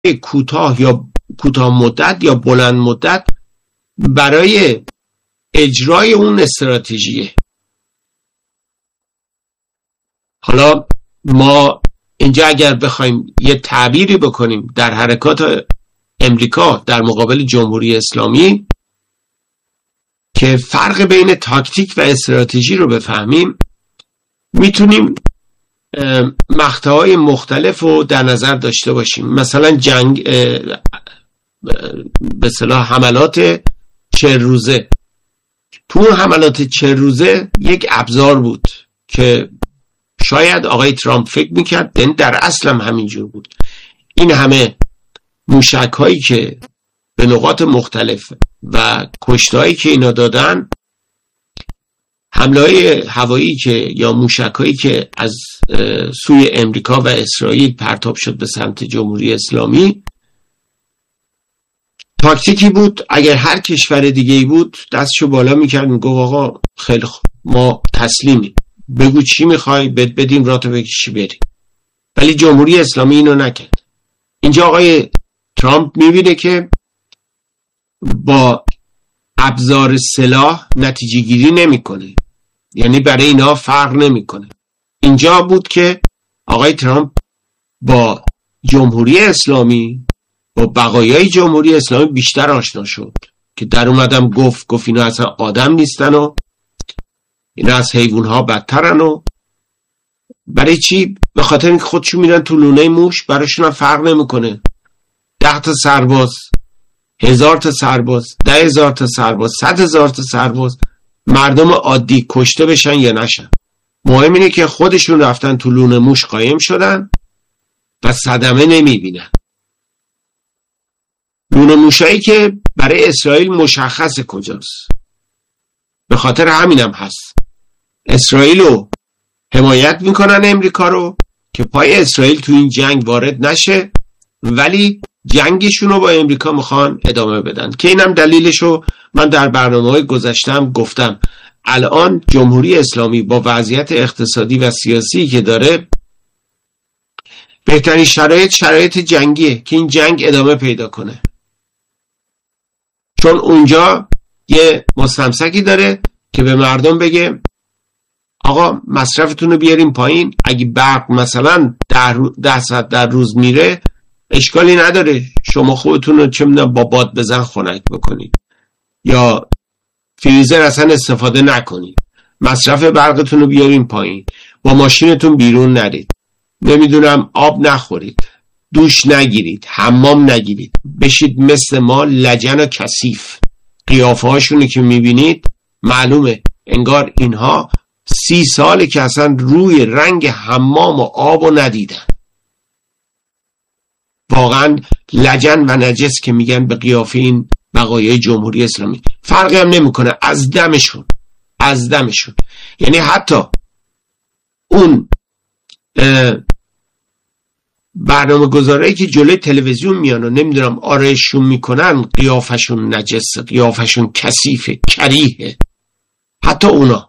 کوتاه یا کوتاه مدت یا بلند مدت برای اجرای اون استراتژیه. حالا ما اینجا اگر بخوایم یه تعبیری بکنیم در حرکات امریکا در مقابل جمهوری اسلامی که فرق بین تاکتیک و استراتژی رو بفهمیم، میتونیم مقطع‌های مختلف رو در نظر داشته باشیم. مثلا جنگ به اصطلاح حملات 40 روزه. تو اون حملات 40 روزه یک ابزار بود که شاید آقای ترامپ فکر میکرد در اصل هم همینجور بود. این همه موشک هایی که به نقاط مختلف و کشتهایی که اینا دادن، حمله های هوایی که یا موشک هایی که از سوی امریکا و اسرائیل پرتاب شد به سمت جمهوری اسلامی، تاکتیکی بود. اگر هر کشور دیگه ای بود دستشو بالا میکرد، میگفت آقا خیلی خوب ما تسلیمیم، بگو چی میخوای بدیم راتو بکشی بریم. ولی جمهوری اسلامی اینو نکرد. اینجا آقای ترامپ میبینه که با ابزار سلاح نتیجه گیری نمیکنه، یعنی برای اینا فرق نمیکنه. اینجا بود که آقای ترامپ با جمهوری اسلامی، با بقایای جمهوری اسلامی بیشتر آشنا شد که در اومدم گفت اینا اصلا آدم نیستن و اینا از حیوانها بدترن. و برای چی؟ به خاطر اینکه خودشون میرن تو لونه موش، براشون هم فرق نمیکنه 10 تا سرباز، 1000 تا سرباز، 10,000 تا سرباز، 100,000 تا سرباز، مردم عادی کشته بشن یا نشن. مهم اینه که خودشون رفتن تو لونه موش قایم شدن و صدمه نمیبینن. لونه موشایی که برای اسرائیل مشخص کجاست. به خاطر همینم هست اسرائیل رو حمایت میکنن امریکا رو که پای اسرائیل تو این جنگ وارد نشه، ولی جنگشون رو با امریکا میخوان ادامه بدن. که اینم دلیلشو من در برنامه‌های گذشتم گفتم. الان جمهوری اسلامی با وضعیت اقتصادی و سیاسی که داره، بهترین شرایط جنگیه که این جنگ ادامه پیدا کنه، چون اونجا یه مستمسکی داره که به مردم بگه آقا مصرفتون رو بیاریم پایین، اگه برق مثلا 10 ساعت در روز میره اشکالی نداره، شما خودتون رو چه میدونم با باد بزن خنک بکنید یا فریزر اصلا استفاده نکنید، مصرف برقتون رو بیاریم پایین، با ماشینتون بیرون نرید، نمیدونم آب نخورید، دوش نگیرید، حمام نگیرید، بشید مثل ما لجن و کثیف. قیافه هاشونو که میبینید معلومه انگار اینها 30 ساله که اصلا روی رنگ حمام و آب رو ندیدن. واقعا لجن و نجس که میگن به قیافه این بقایای جمهوری اسلامی. فرقی هم نمیکنه از دمشون. یعنی حتی اون برنامه گذارایی که جلوی تلویزیون میان و نمیدونم آرایششون میکنن، قیافشون نجسه، قیافشون کثیفه، کریهه. حتی اونا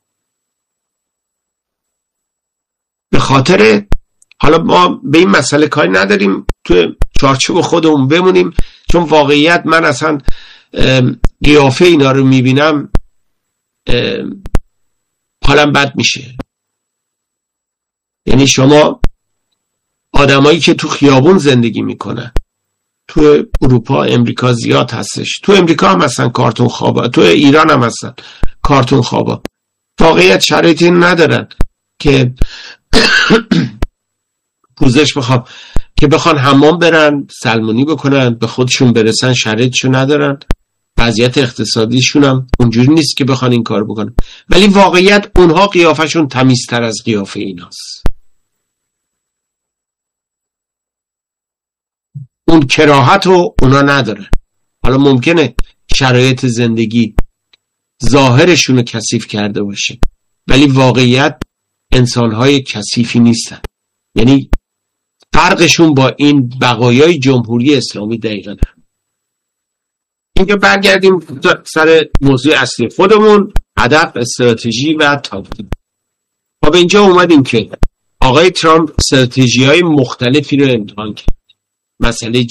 به خاطر، حالا ما به این مسئله کاری نداریم، تو چارچوب خودمون بمونیم، چون واقعیت من اصلا قیافه اینا رو میبینم حالم بد میشه. یعنی شما آدمایی که تو خیابون زندگی میکنن، تو اروپا امریکا زیاد هستش، تو امریکا هم هستن کارتون خوابا، تو ایران هم هستن کارتون خوابا، واقعیت شرایطی ندارن که پوزش بخوان حمام برن، سلمونی بکنن، به خودشون برسن، شرایطشو ندارن، وضعیت اقتصادیشون هم اونجوری نیست که بخوان این کار بکنن. ولی واقعیت اونها قیافشون تمیزتر از قیافه ایناست. اون کراهت رو اونا ندارن. حالا ممکنه شرایط زندگی ظاهرشون رو کثیف کرده باشه، ولی واقعیت انسانهای کثیفی نیستن. یعنی فرقشون با این بقایای جمهوری اسلامی دقیقاً. اینکه برگردیم سر موضوع اصلی خودمون، هدف، استراتژی و تاکتیک. ما به اینجا اومدیم که آقای ترامپ استراتژی‌های مختلفی رو امتحان کرد. مسئله